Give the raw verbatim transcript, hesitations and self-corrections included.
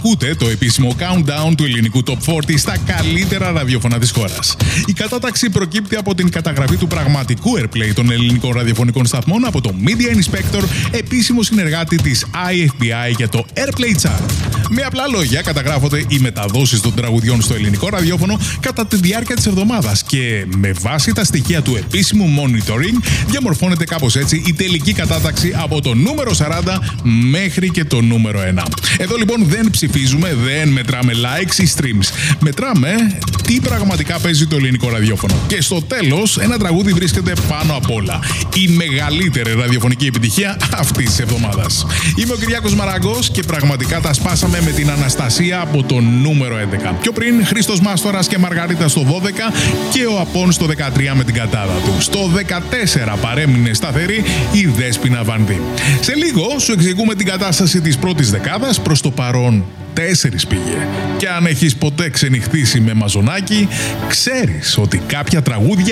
Ακούτε το επίσημο countdown του ελληνικού Top σαράντα στα καλύτερα ραδιόφωνα της χώρας. Η κατάταξη προκύπτει από την καταγραφή του πραγματικού airplay των ελληνικών ραδιοφωνικών σταθμών από το Media Inspector, επίσημο συνεργάτη της άι εφ μπι άι για το Airplay Chart. Με απλά λόγια, καταγράφονται οι μεταδόσεις των τραγουδιών στο ελληνικό ραδιόφωνο κατά τη διάρκεια της εβδομάδας και με βάση τα στοιχεία του επίσημου monitoring διαμορφώνεται κάπως έτσι η τελική κατάταξη από το νούμερο σαράντα μέχρι και το νούμερο ένα. Εδώ λοιπόν δεν ψηφίζουμε, δεν μετράμε likes ή streams. Μετράμε τι πραγματικά παίζει το ελληνικό ραδιόφωνο. Και στο τέλος, ένα τραγούδι βρίσκεται πάνω απ' όλα. Η μεγαλύτερη ραδιοφωνική επιτυχία αυτής της εβδομάδας. Είμαι ο Κυριάκος Μαραγκός και πραγματικά τα σπάσαμε με την Αναστασία από το νούμερο έντεκα. Πιο πριν, Χρήστος Μάστορας και Μαργαρίτα στο δώδεκα και ο Απών στο δεκατρία με την κατάδα του. Στο δεκατέσσερα παρέμεινε σταθερή η Δέσποινα Βανδύ. Σε λίγο σου εξηγούμε την κατάσταση της πρώτης δεκάδας. Προς το παρόν τέσσερις πήγε. Και αν έχεις ποτέ ξενυχτήσει με μαζονάκι, ξέρεις ότι κάποια τραγούδια